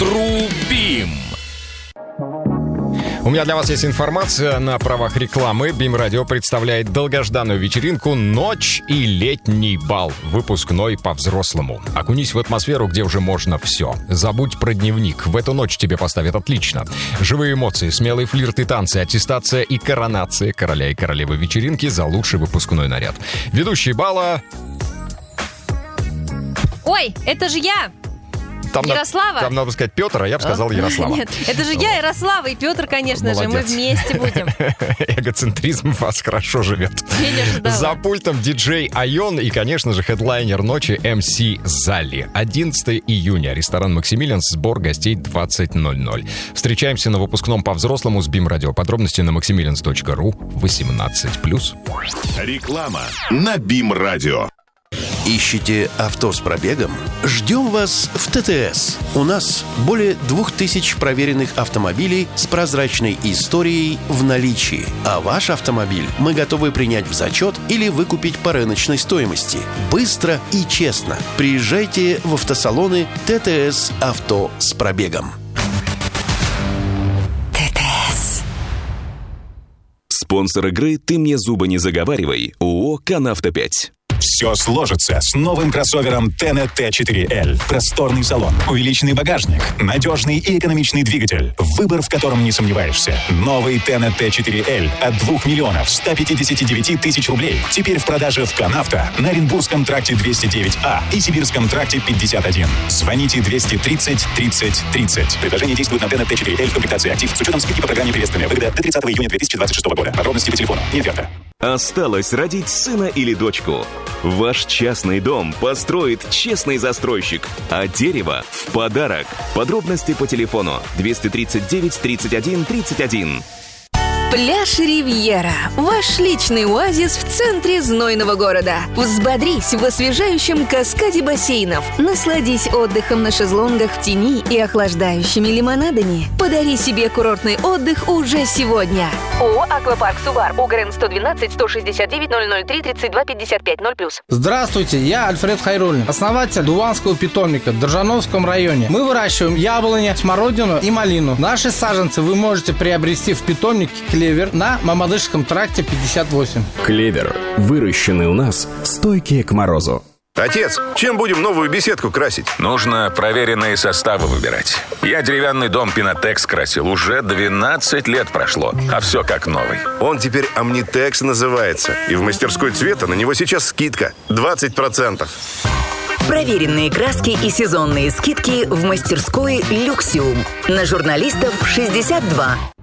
Трубим! У меня для вас есть информация на правах рекламы. БИМ Радио представляет долгожданную вечеринку «Ночь и летний бал». Выпускной по-взрослому. Окунись в атмосферу, где уже можно все. Забудь про дневник. В эту ночь тебе поставят отлично. Живые эмоции, смелый флирт и танцы, аттестация и коронация короля и королевы вечеринки за лучший выпускной наряд. Ведущий бала... Ой, это же я! Ярослава? Там надо сказать Петр, а я бы сказал Ярослава. Нет, это же я, Ярослава, и Петр, конечно же. Мы вместе будем. Эгоцентризм в вас хорошо живет. За пультом диджей Айон и, конечно же, хедлайнер ночи МС Зали. 11 июня. Ресторан «Максимилианс». Сбор гостей 20:00. Встречаемся на выпускном по-взрослому с БИМ Радио. Подробности на maximilians.ru 18+. Реклама на БИМ Радио. Ищете авто с пробегом? Ждем вас в ТТС. У нас более 2000 проверенных автомобилей с прозрачной историей в наличии. А ваш автомобиль мы готовы принять в зачет или выкупить по рыночной стоимости. Быстро и честно. Приезжайте в автосалоны ТТС «Авто с пробегом». ТТС. Спонсор игры «Ты мне зубы не заговаривай» ООО «Канавто-5». Все сложится с новым кроссовером TNT-4L. Просторный салон, увеличенный багажник, надежный и экономичный двигатель. Выбор, в котором не сомневаешься. Новый TNT-4L от 2 миллионов 159 тысяч рублей. Теперь в продаже в Канавто на Оренбургском тракте 209А и Сибирском тракте 51. Звоните 230 30 30. Предложение действует на TNT-4L в комплектации «Актив» с учетом скидки по программе «Перественная выгода» до 30 июня 2026 года. Подробности по телефону. Нет верно. Осталось родить сына или дочку. Ваш частный дом построит честный застройщик, а дерево в подарок. Подробности по телефону 239 31 31. Пляж «Ривьера» – ваш личный оазис в центре знойного города. Взбодрись в освежающем каскаде бассейнов. Насладись отдыхом на шезлонгах в тени и охлаждающими лимонадами. Подари себе курортный отдых уже сегодня. ООО «Аквапарк Сувар», УГРН 112 169 003 32 55 0+. Здравствуйте, я Альфред Хайруллин, основатель Дуванского питомника в Држановском районе. Мы выращиваем яблони, смородину и малину. Наши саженцы вы можете приобрести в питомнике «Клевер» на Мамадышском тракте 58. «Клевер», выращенный у нас, стойкие к морозу. Отец, чем будем новую беседку красить? Нужно проверенные составы выбирать. Я деревянный дом «Пинотекс» красил. Уже 12 лет прошло, а все как новый. Он теперь «Омнитекс» называется. И в мастерской цвета на него сейчас скидка 20%. Проверенные краски и сезонные скидки в мастерской «Люксиум». На журналистов 62.